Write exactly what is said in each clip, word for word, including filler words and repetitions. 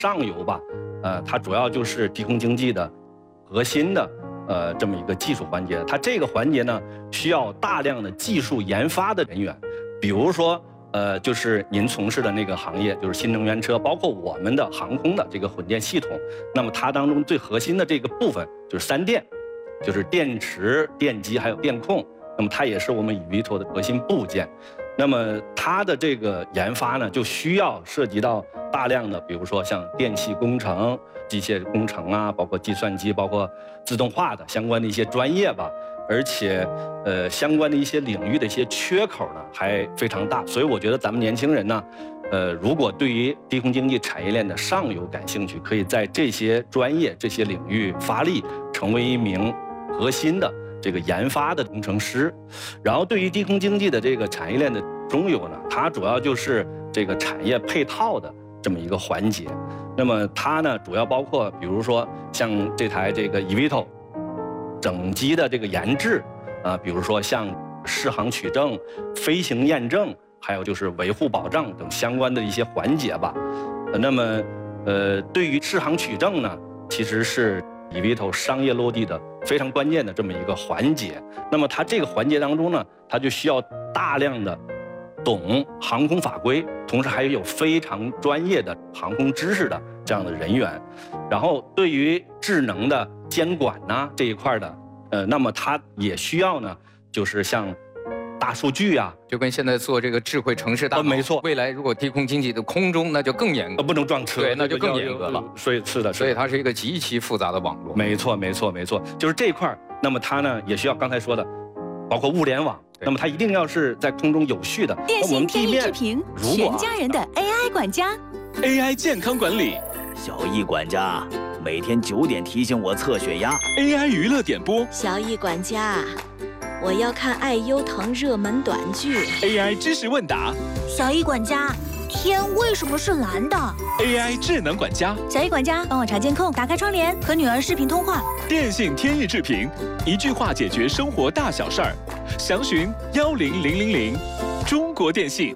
上游吧，呃，它主要就是低空经济的核心的呃这么一个技术环节。它这个环节呢，需要大量的技术研发的人员，比如说。呃，就是您从事的那个行业，就是新能源车，包括我们的航空的这个混电系统。那么它当中最核心的这个部分就是三电，就是电池、电机还有电控。那么它也是我们 eVTOL 的核心部件。那么它的这个研发呢，就需要涉及到大量的，比如说像电气工程、机械工程啊，包括计算机、包括自动化的相关的一些专业吧。而且，呃，相关的一些领域的一些缺口呢，还非常大。所以我觉得咱们年轻人呢，呃，如果对于低空经济产业链的上游感兴趣，可以在这些专业、这些领域发力，成为一名核心的这个研发的工程师。然后，对于低空经济的这个产业链的中游呢，它主要就是这个产业配套的这么一个环节。那么它呢，主要包括比如说像这台这个 eVTOL。整机的这个研制，啊，比如说像适航取证、飞行验证，还有就是维护保障等相关的一些环节吧。那么，呃，对于适航取证呢，其实是 eVTOL 商业落地的非常关键的这么一个环节。那么它这个环节当中呢，它就需要大量的懂航空法规，同时还有非常专业的航空知识的这样的人员。然后对于智能的监管呐这一块的，呃，那么它也需要呢，就是像大数据啊， 就跟现在做这个智慧城市大脑， 呃、没错。 未来如果低空经济的空中，那就更严格， 呃，不能撞车， 对，那就更严格了。 所以是的， 所以它是一个极其复杂的网络。 没错，没错，没错，就是这一块。那么它呢，也需要刚才说的，包括物联网。那么它一定要是在空中有序的。 电信天翼智屏，全家人的 A I 管家 ，A I 健康管理。 小易管家，每天九点提醒我测血压。 A I 娱乐点播。 小易管家，我要看爱优腾热门短剧。 A I 知识问答。 小易管家，天为什么是蓝的 ？A I 智能管家。 小易管家，帮我查监控，打开窗帘，和女儿视频通话。 电信天翼智屏，一句话解决生活大小事儿。详询幺零零零零。中国电信。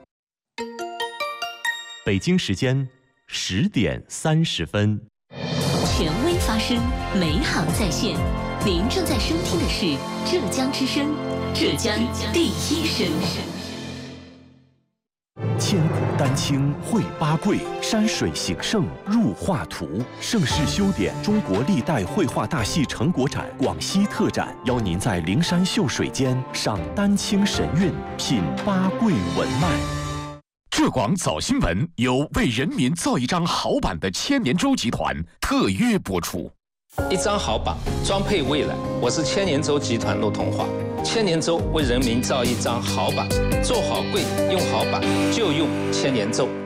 北京时间十点三十分。 权威发声，美好在线。您正在收听的是浙江之声，浙江第一声。 千古丹青绘八桂，山水形胜入画图。盛世修典中国历代绘画大戏成果展广西特展，邀您在灵山秀水间赏丹青神韵，品八桂文脉。 浙广早新闻由为人民造一张好版的千年舟集团特约播出。 一张好版，装配未来。我是千年舟集团陆同华。千年舟为人民造一张好版，做好柜，用好版就用千年舟。